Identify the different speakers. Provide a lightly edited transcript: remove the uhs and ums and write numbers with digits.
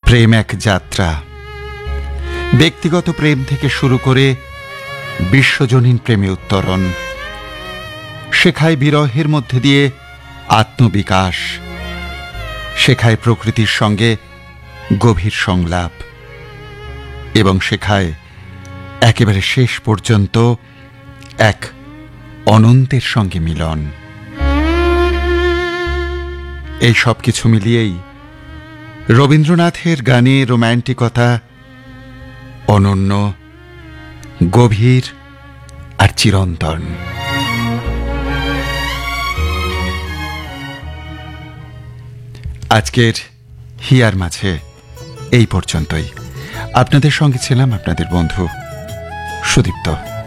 Speaker 1: প্রেম এক যাত্রা, ব্যক্তিগত প্রেম থেকে শুরু করে বিশ্বজনীন প্রেমে উত্তরণ, শেখায় বিরহের মধ্যে দিয়ে আত্মবিকাশ, শেখায় প্রকৃতির সঙ্গে গভীর সংলাপ এবং শেখায় একেবারে শেষ পর্যন্ত এক অনন্তের সঙ্গে মিলন। এই সব কিছু মিলিয়েই রবীন্দ্রনাথের গানে রোম্যান্টিকতা অনন্য, গভীর আর চিরন্তন। আজকের হিয়ার মাঝে এই পর্যন্তই। আপনাদের সঙ্গে ছিলাম আপনাদের বন্ধু সুদীপ্ত।